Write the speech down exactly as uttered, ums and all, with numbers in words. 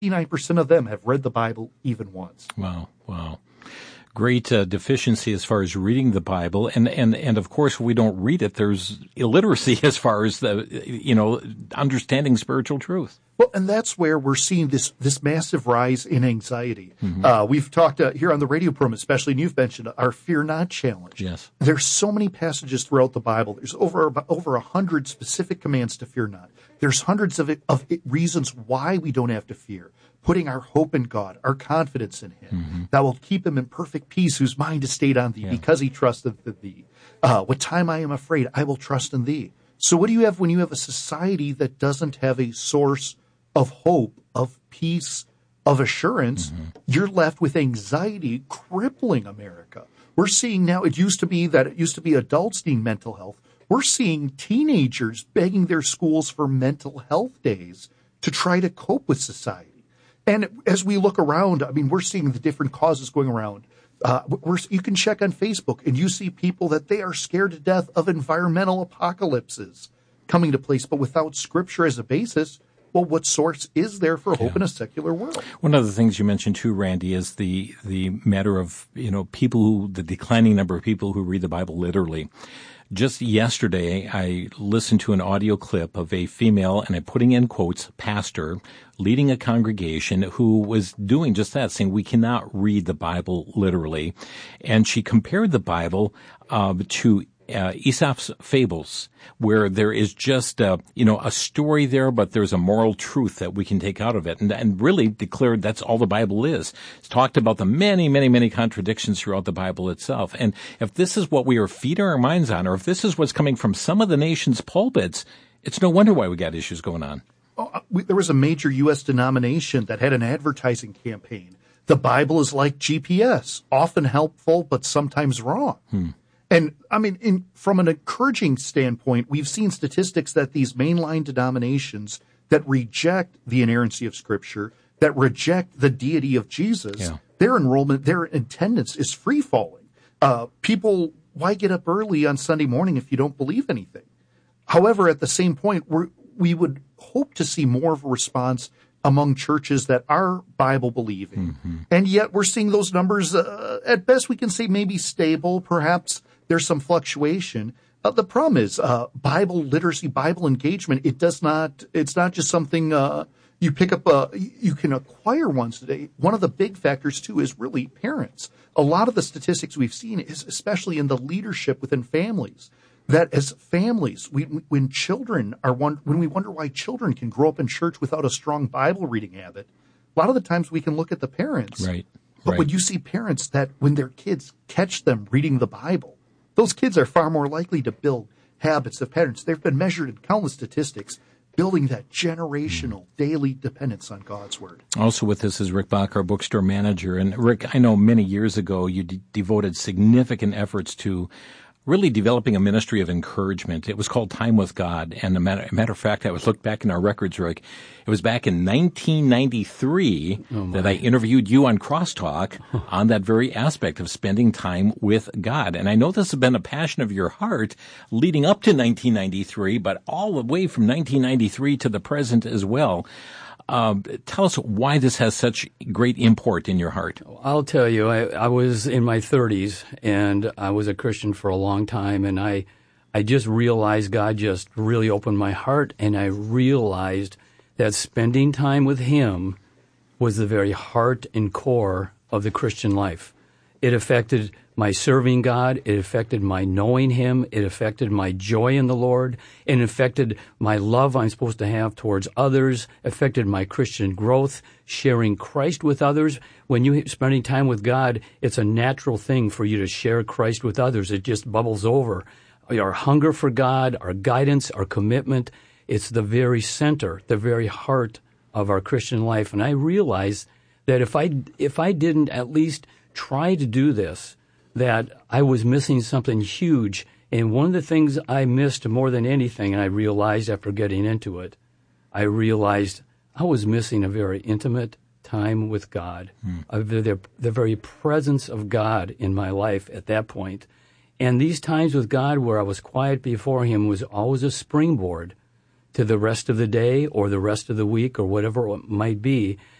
ninety-nine percent of them have read the Bible even once. Wow, wow. Great uh, deficiency as far as reading the Bible. And, and, and of course, if we don't read it, there's illiteracy as far as the, you know, understanding spiritual truth. Well, and that's where we're seeing this this massive rise in anxiety. Mm-hmm. Uh, we've talked uh, here on the radio program, especially, and you've mentioned our Fear Not challenge. Yes. There's so many passages throughout the Bible. There's over over a hundred specific commands to fear not. There's hundreds of it, of it, reasons why we don't have to fear. Putting our hope in God, our confidence in Him, mm-hmm. that will keep Him in perfect peace, whose mind is stayed on Thee, yeah. because He trusteth in Thee. Uh, what time I am afraid, I will trust in Thee. So what do you have when you have a society that doesn't have a source of hope, of peace, of assurance? Mm-hmm. You're left with anxiety crippling America. We're seeing now, it used to be that it used to be adults needing mental health. We're seeing teenagers begging their schools for mental health days to try to cope with society. And as we look around, I mean, we're seeing the different causes going around. Uh, we're, you can check on Facebook, and you see people that they are scared to death of environmental apocalypses coming to place. But without Scripture as a basis, well, what source is there for hope yeah. in a secular world? One of the things you mentioned too, Randy, is the the matter of, you know, people who, the declining number of people who read the Bible literally. Just yesterday, I listened to an audio clip of a female, and I'm putting in quotes, pastor, leading a congregation who was doing just that, saying we cannot read the Bible literally. And she compared the Bible uh, to Uh, Aesop's fables, where there is just, uh, you know, a story there, but there's a moral truth that we can take out of it, and, and really declared that's all the Bible is. It's talked about the many, many, many contradictions throughout the Bible itself. And if this is what we are feeding our minds on, or if this is what's coming from some of the nation's pulpits, it's no wonder why we got issues going on. Oh, we, there was a major U S denomination that had an advertising campaign. The Bible is like G P S, often helpful, but sometimes wrong. Hmm. And, I mean, in, from an encouraging standpoint, we've seen statistics that these mainline denominations that reject the inerrancy of Scripture, that reject the deity of Jesus, yeah. their enrollment, their attendance is free-falling. Uh, people, why get up early on Sunday morning if you don't believe anything? However, at the same point, we're, we would hope to see more of a response among churches that are Bible-believing. Mm-hmm. And yet we're seeing those numbers, uh, at best we can say maybe stable, perhaps there's some fluctuation. Uh, the problem is uh, Bible literacy, Bible engagement. It does not. It's not just something uh, you pick up. Uh, you can acquire ones today. One of the big factors too is really parents. A lot of the statistics we've seen is especially in the leadership within families. That as families, we, when children are one, when we wonder why children can grow up in church without a strong Bible reading habit, a lot of the times we can look at the parents. Right. But right. when you see parents that when their kids catch them reading the Bible, those kids are far more likely to build habits of patterns. They've been measured in countless statistics, building that generational mm. daily dependence on God's Word. Also with us is Rick Bach, our bookstore manager. And Rick, I know many years ago you de- devoted significant efforts to really developing a ministry of encouragement. It was called Time with God. And a matter, a matter of fact, I was looked back in our records, Rick. It was back in nineteen ninety-three oh that I interviewed you on Crosstalk on that very aspect of spending time with God. And I know this has been a passion of your heart leading up to nineteen ninety-three, but all the way from nineteen ninety-three to the present as well. Uh, tell us why this has such great import in your heart. I'll tell you, I, I was in my thirties, and I was a Christian for a long time, and I, I just realized God just really opened my heart, and I realized that spending time with Him was the very heart and core of the Christian life. It affected my serving God. It affected my knowing Him. It affected my joy in the Lord. It affected my love I'm supposed to have towards others. Affected my Christian growth, sharing Christ with others. When you're spending time with God, it's a natural thing for you to share Christ with others. It just bubbles over. Our hunger for God, our guidance, our commitment, it's the very center, the very heart of our Christian life. And I realized that if I, if I didn't at least try to do this, that I was missing something huge. And one of the things I missed more than anything, and I realized after getting into it, I realized I was missing a very intimate time with God, mm. uh, the, the very presence of God in my life at that point. And these times with God where I was quiet before Him was always a springboard to the rest of the day or the rest of the week or whatever it might be.